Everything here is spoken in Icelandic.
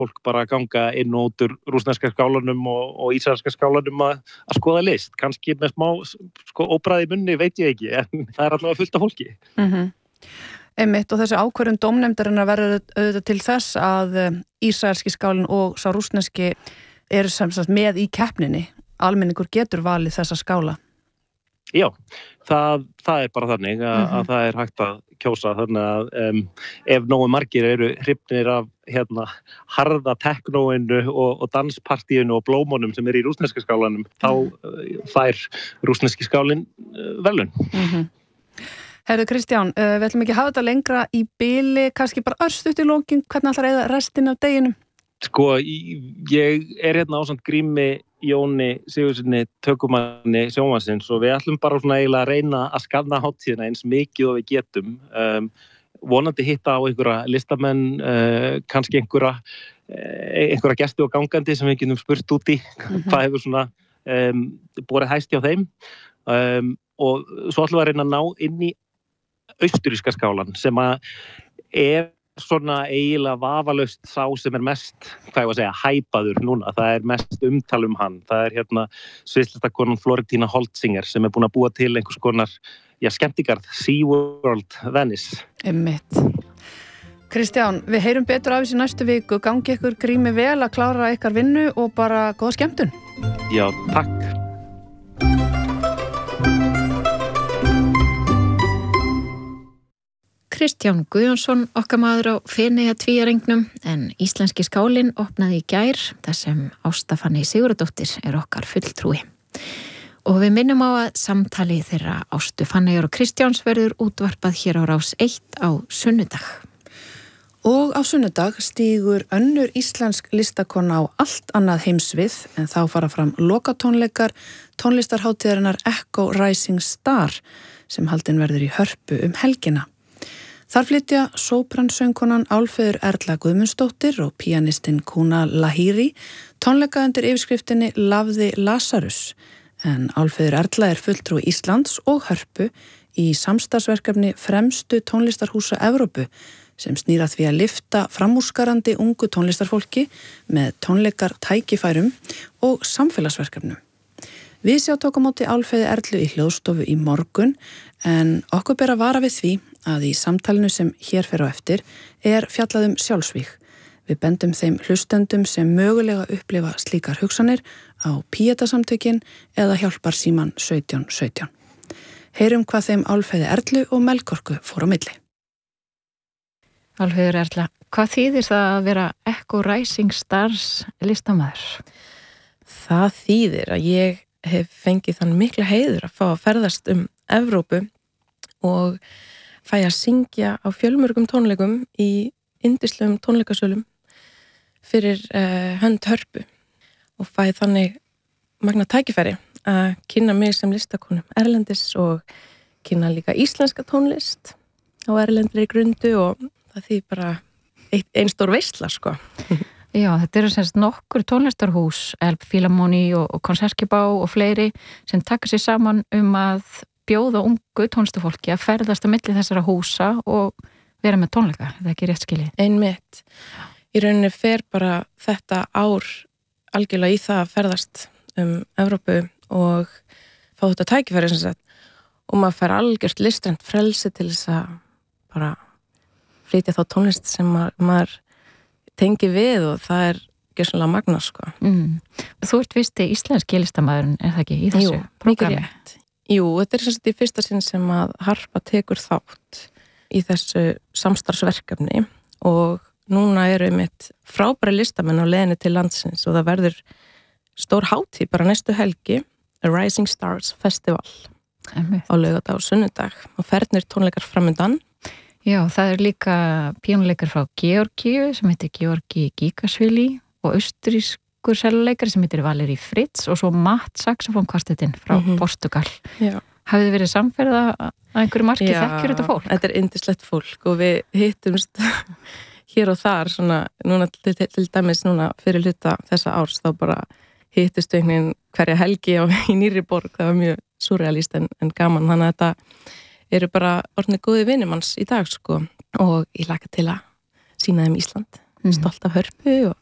fólk bara ganga inn og út úr rússneska skálanum og ísraelska skálanum að skoða list. Kannski með smá óbragð í munni, veit ég ekki, en það er allavega fullt af fólki. Einmitt, og þessi ákvörðun dómnefndarinnar verður auðvitað til þess að ísraelski skálinn og sá rússneski eru sem sagt með í keppninni. Almenningur getur valið þessa skála. Já, það er bara þannig að það er hægt að kjósa, þannig að ef nógu margir eru hrifnir af harða teknóinu og danspartíinu og blómunum sem í rússneska skálanum, þá fær rússneski skálinn verðlaun. Herðu Kristján, við ætlum ekki að hafa þetta lengra í bili, kannski bara örstutt í lokin, hvernig ætlar að eyða restina af deginum? Ég er ásamt Grími Jóni Sigurðssyni tökumanni sjónvarpsins og við ætlum bara svona eiginlega að reyna að skanna hátíðina eins mikið og við getum. Vonandi hitta á einhverja listamenn, kannski einhverja gesti og gangandi sem við getum spurt út í hvað hefur svona borið hæst hjá þeim. Og svo ætlum við að reyna að ná inn í austurríska skálan sem að er svona eiginlega vafalaust sá sem er mest, hæpaður núna. Það er mest umtal hann. Það er sviðslistakonan Florentína Holtzinger sem er búin að búa til einhvers konar skemmtigarð, SeaWorld Venice. Einmitt. Kristján, við heyrum betur af þessu næstu viku. Gangi ykkur Grími vel að klára ykkar vinnu og bara góða skemmtun. Já, takk. Kristján Guðjónsson, okkar maður á Feneyja tvíarengnum, en íslenski skálinn opnaði í gær, þar sem Ásta Fanney Sigurðardóttir er okkar fulltrúi. Og við minnum á að samtali þeirra Ástu Fanneyjar og Kristjáns verður útvarpað hér á Rás 1 á sunnudag. Og á sunnudag stígur önnur íslensk listakona á allt annað heimsvið, en þá fara fram lokatónleikar tónlistarhátíðarinnar Echo Rising Star sem haldin verður í Hörpu helgina. Þar flytja sópransöngkonan Álfheiður Erla Guðmundsdóttir og píanistinn Kuna Lahiri tónleika undir yfirskriftinni Lafði Lazarus, en Álfheiður Erla er fulltrúi Íslands og Hörpu í samstarfsverkefni fremstu tónlistarhúsa Evrópu sem snýr að því að lyfta framúrskarandi ungu tónlistarfólki með tónleikar tækifærum og samfélagsverkefnum. Við tókum á móti Álfheiði Erlu í hljóðstofu í morgun, en okkur ber að vara við því að í samtalinu sem hér fer á eftir er fjallað sjálfsvíg. Við bendum þeim hlustendum sem mögulega upplifa slíkar hugsanir á Píetasamtökin eða hjálparsíman 1717. Heyrum hvað þeim Álfheiði Erlu og Melkorku fór á milli. Álfheiður Erla, hvað þýðir það að vera Echo Rising Stars listamaður? Það þýðir að ég hef fengið þann mikla heiður að fá að ferðast Evrópu og fæ að syngja á fjölmörgum tónleikum í yndislegum tónleikasölum fyrir hönd Hörpu og fæ þannig magna tækifæri að kynna mig sem listakonu erlendis og kynna líka íslenska tónlist á erlendri grundu og það þýðir bara ein stór veisla Já, þetta eru semst nokkur tónlistarhús, Elbphilharmonie og Konsertgebouw og fleiri sem taka sér saman að bjóða ungu tónlistafólki að ferðast á milli þessara húsa og vera með tónleika, þetta er ekki rétt skilið. Einmitt. Í rauninni fer bara þetta ár algjörlega í það að ferðast Evrópu og fá þetta tækifæri sem sagt og maður fær algjört listrænt frelsi til þess að bara flytja þá tónlist sem maður tengi við og það er gjörsamlega magna Þú ert visti íslenski listamaðurinn, er það ekki, í þessu prógrami? Jú, þetta er sem sagt í fyrsta sinn sem að Harpa tekur þátt í þessu samstarfsverkefni og núna eru einmitt frábæri listamenn á leiðinni til landsins og það verður stór hátíð bara næstu helgi, A Rising Stars Festival á laugardag og sunnudag og fernir tónleikar framundan. Já, það er líka píanuleikar frá Georgíu sem heitir Georgi Gigasvili og austrískur seljuleikari sem heitir Valeri Fritz og svo Matt saxofónkvartettinn frá Portugal. Já. Hafið þið verið samferða að einhverju marki þekkjur þetta fólk? Já, þetta er yndislegt fólk og við hittumst hér og þar svona, núna til dæmis núna fyrir hluta þessa árs þá bara hittust einhvern hverja helgi í nýrri borg, það var mjög surrealist en gaman, þannig að þetta eru bara orðnir góði vinnumanns í dag og ég laka til að sýna þeim Ísland, stolt af Hörpu og